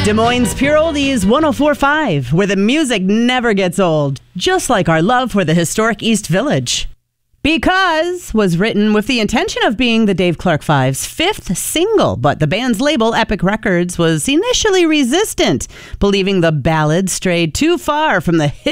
Des Moines Pure Oldies 104.5, where the music never gets old, just like our love for the historic East Village. Because was written with the intention of being the Dave Clark Five's fifth single, but the band's label, Epic Records, was initially resistant, believing the ballad strayed too far from the hit